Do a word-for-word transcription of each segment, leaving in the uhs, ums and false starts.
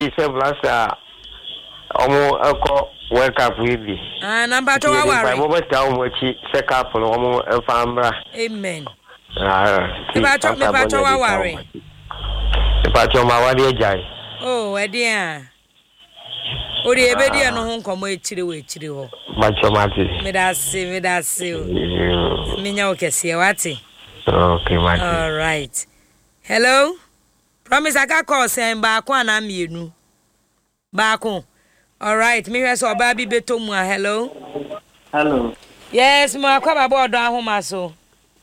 say blasta omo eko World Cup we Ah, number two aware. Mo beta omo chi second up no omo efambra. Amen. Ah, me bacho me bacho aware. Me bacho ma wade ajai. Oh, edi a. Ori ebedi no ho nkomo etire we etire ho. Bacho mate. Me da se, me da se. Me nya okese wate. Okay, mate. All right. Hello. Promise I can call saying back one am you. Back on. All right, me here's our baby betomwa. Hello. Hello. Yes, ma kwaba board down home so.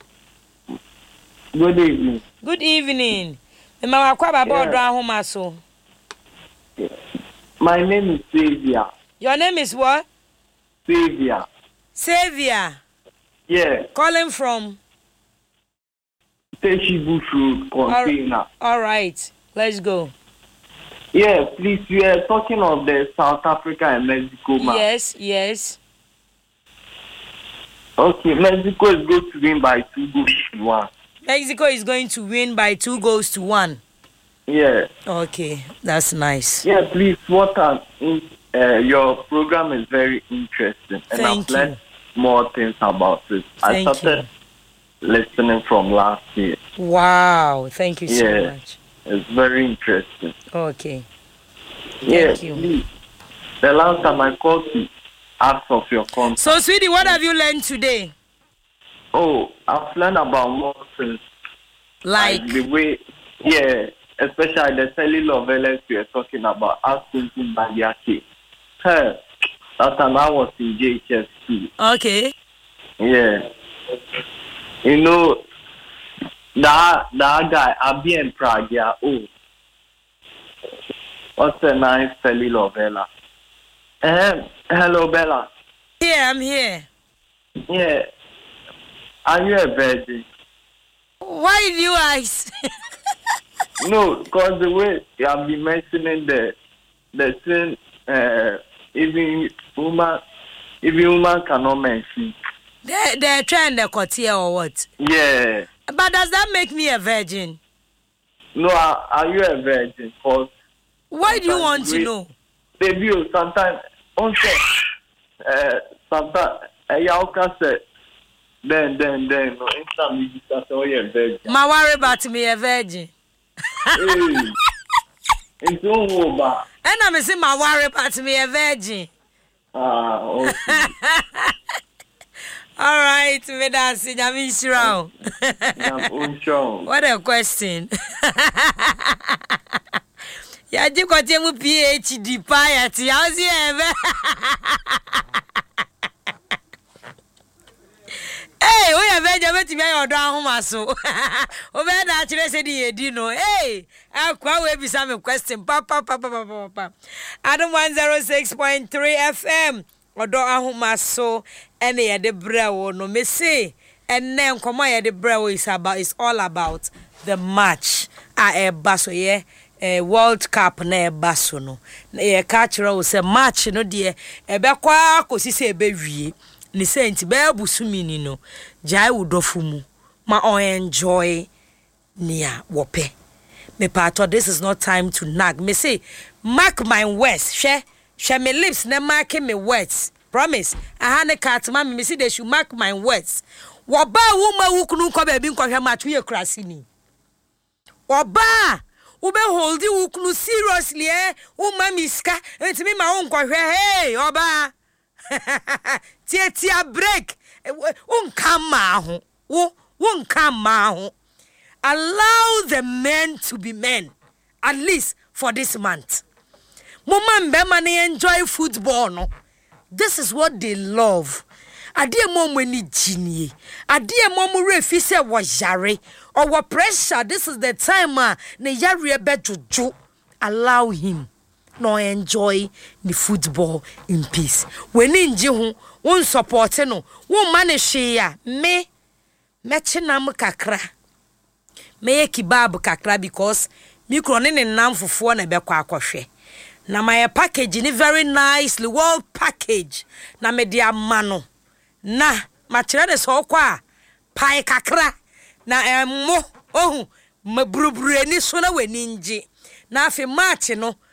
Good evening. Good evening. Ma kwaba board down home so. My name is Xavier. Your name is what? Xavier. Xavier. Yeah. Calling from Teshi Bush Road container. All, all right. Let's go. Yeah, please, we are talking of the South Africa and Mexico match. Yes, yes. Okay, Mexico is going to win by two goals to one. Mexico is going to win by two goals to one. Yeah. Okay, that's nice. Yeah, please, what are, uh, your program is very interesting. And Thank I've learned you. more things about it. Thank I started you. listening from last year. Wow, thank you so yeah, much. It's very interesting. Okay. Yeah, Thank you. Please. The last time I called to ask of your contact. So, sweetie, what have you learned today? Oh, I've learned about more things. Like? like the way, yeah, especially the telenovelas we are talking about. I was thinking about the kid. Hey, that time I was in J H S P. Okay. Yeah. You know, that that guy, Abi and Prague, yeah, oh. What's a nice telenovela? Um, hello, Bella. Yeah, I'm here. Yeah. Are you a virgin? Why do you ask? No, because the way you have been mentioning the the thing, uh, even woman, even woman cannot mention. They they're trying to cut here or what? Yeah. But does that make me a virgin? No, are, are you a virgin? Cause why do you want to know? Baby, sometimes, also, uh, sometimes, I also say, then, then, then, no, instantly, you start to be a virgin. My worry about me a virgin. Hey, it's all over. And I'm saying my worry about me a virgin. Ah, okay. All right, me that's it. I'm in Shroud. What a question. Yeah, you got him PhD piety. How's he ever? Hey, we are very much very down home so. Over that actually said he did know. Hey, I'll quite be some question. Papa, papa, papa, papa. Adam one zero six point three F M. Odo ahoma so ene ye de brewo no me say ene nkoma ye de brewo is about is all about the match a e baso ye eh, World Cup na e baso no na ye ka kire wo say match no de e be kwa akosi say e be wie ni say nti be busumi ni no jai wudofo mu ma on enjoy nia wope me pato. This is not time to nag. Me say mark my words share She me lips ne marking me words. Promise. I had a cat, mammy. Me see they should mark my words. Waba woman who couldn't come and be called match we crasini. Waba ube hold you who seriously, eh? Oh, mammiska, and to me my own call. Hey, Oba. Tia tia break. Won't come mahu. Won't come mahu. Allow the men to be men, at least for this month. Mama mbema na enjoy football no. This is what they love. Adie mom weni jinie. Adie mom refi se wo yare or wo pressure. This is the time ah na yare be jojo. Allow him no enjoy the football in peace. When nji ho won support no, won manage ya me mechi nam kakra. Me kebab kakra because mi kro ne nam fofo na be kwa akohwe. Na my package ni very nicely well package. Na me dia mano. Na ma kire de so kwa pai kakra. Na emmo ohu mabrubru ani so na wani nji. Na afi match no